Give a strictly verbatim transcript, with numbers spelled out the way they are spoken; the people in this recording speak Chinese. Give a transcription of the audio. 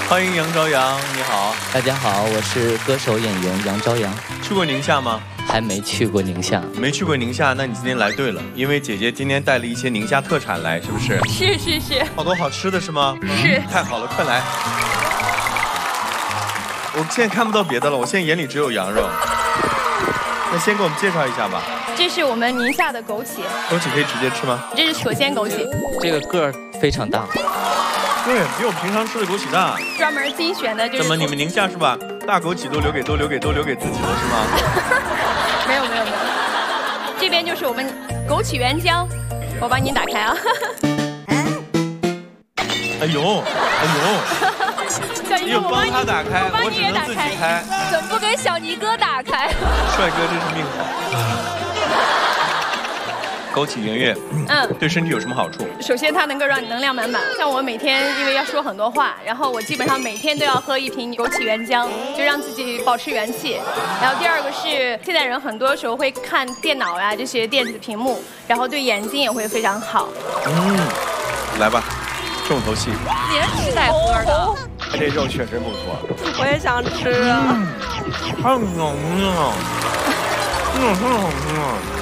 欢迎杨朝阳，你好。 大家好，我是歌手演员杨朝阳。 去过宁夏吗？ 还没去过宁夏。 没去过宁夏，那你今天来对了，因为姐姐今天带了一些宁夏特产来，是不是？ 是是是。 好多好吃的是吗？ 是。 太好了，快来。我现在看不到别的了，我现在眼里只有羊肉。那先给我们介绍一下吧。 这是我们宁夏的枸杞。 枸杞可以直接吃吗？ 这是可鲜枸杞。 这个个儿非常大。 对，比我平常吃的枸杞大。 专门精选的，就是。 怎么你们宁夏是吧？大枸杞都留给都留给都留给自己了是吗？ 没有没有没有。这边就是我们枸杞原浆，我帮您打开啊。 哎呦哎呦！你有帮他打开，我只能自己开。 怎么不给小尼哥打开？ 帅哥真是命好。枸杞圆月，嗯，对身体有什么好处？ 首先，它能够让你能量满满。像我每天因为要说很多话，然后我基本上每天都要喝一瓶枸杞原浆，就让自己保持元气。然后第二个是，现在人很多时候会看电脑呀、啊、这些电子屏幕，然后对眼睛也会非常好。嗯， 来吧，重头戏。 您是带喝的， 这肉确实不错。 我也想吃啊。 太浓了，嗯，太好吃了。